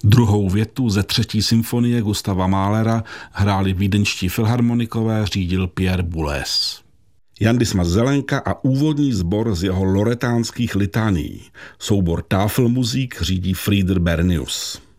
Druhou větu ze 3. symfonie Gustava Mahlera hráli vídeňští filharmonikové, řídil Pierre Boulez. Jan Dismas Zelenka a úvodní sbor z jeho loretánských litánií. Soubor Tafelmusik řídí Frieder Bernius.